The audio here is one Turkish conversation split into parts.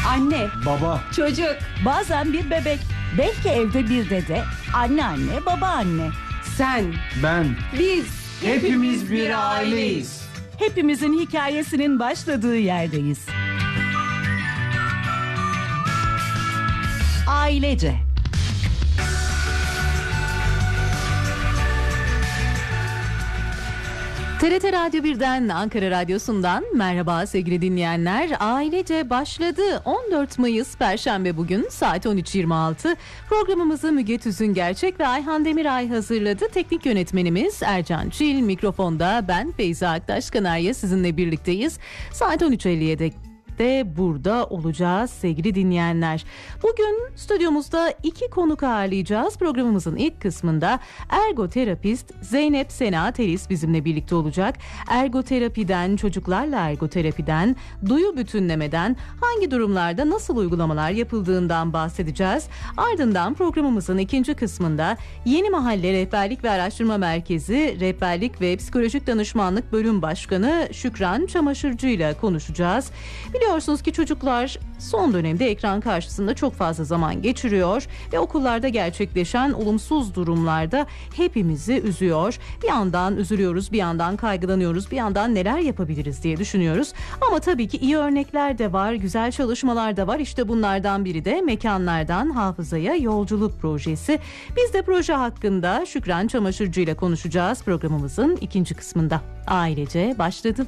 Anne, Baba, çocuk, Bazen bir bebek, belki evde bir dede, anneanne, babaanne. sen, ben, biz. hepimiz bir aileyiz. Hepimizin hikayesinin başladığı yerdeyiz. Ailece. TRT Radyo 1'den, Ankara Radyosu'ndan merhaba sevgili dinleyenler. Ailece başladı. 14 Mayıs Perşembe bugün saat 13.26. Programımızı Müge Tüzüngerçek ve Ayhan Demiray hazırladı. Teknik yönetmenimiz Ercan Çil, mikrofonda ben Feyza Aktaş Kanarya sizinle birlikteyiz. Saat 13.57'de de burada olacağız sevgili dinleyenler. Bugün stüdyomuzda 2 konuk ağırlayacağız. Programımızın ilk kısmında ergoterapist Zeynep Sena Teris bizimle birlikte olacak. Ergoterapiden, çocuklarla ergoterapiden, duyu bütünlemeden hangi durumlarda nasıl uygulamalar yapıldığından bahsedeceğiz. Ardından programımızın ikinci kısmında Yeni Mahalle Rehberlik ve Araştırma Merkezi Rehberlik ve Psikolojik Danışmanlık Bölüm Başkanı Şükran Çamaşırcı ile konuşacağız. Biliyorsunuz ki çocuklar son dönemde ekran karşısında çok fazla zaman geçiriyor ve okullarda gerçekleşen olumsuz durumlarda hepimizi üzüyor. Bir yandan üzülüyoruz, bir yandan kaygılanıyoruz, bir yandan neler yapabiliriz diye düşünüyoruz. Ama tabii ki iyi örnekler de var, güzel çalışmalar da var. İşte bunlardan biri de Mekanlardan Hafızaya Yolculuk projesi. Biz de proje hakkında Şükran Çamaşırcı ile konuşacağız programımızın ikinci kısmında. Ailece başladı.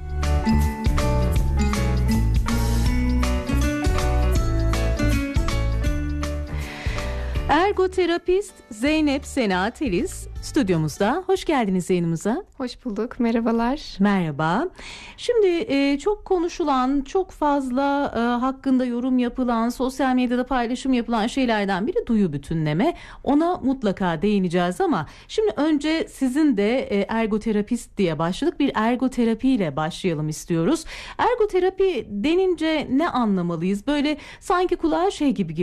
Ergoterapist Zeynep Sena Teris stüdyomuzda. Hoş geldiniz yayınımıza. Hoş bulduk, merhabalar. Merhaba. Şimdi çok konuşulan, çok fazla hakkında yorum yapılan, sosyal medyada paylaşım yapılan şeylerden biri duyu bütünleme. Ona mutlaka değineceğiz ama şimdi önce sizin de ergoterapist diye başladık. Bir ergoterapiyle başlayalım istiyoruz. Ergoterapi denince ne anlamalıyız? Böyle sanki kulağa şey gibi geliyor.